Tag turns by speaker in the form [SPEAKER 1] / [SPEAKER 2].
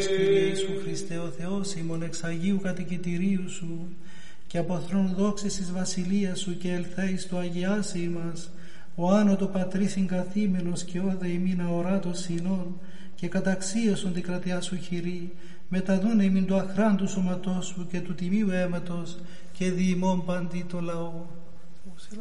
[SPEAKER 1] Κύριε Ιησού Χριστέ ο Θεός ημών, εξ Αγίου κατοικητηρίου Σου και από θρόνου δόξης εις βασιλείας Σου και ελθέης του αγιάσει ημάς, ο άνω το πατρίς εγκαθήμενος και όδε ημίν αοράτος συνών και καταξίωσον την κρατιά Σου χειρή, μεταδούνε ημίν του αχράντου σώματός Σου και του τιμίου αίματος και δι' ημών παντί το λαό.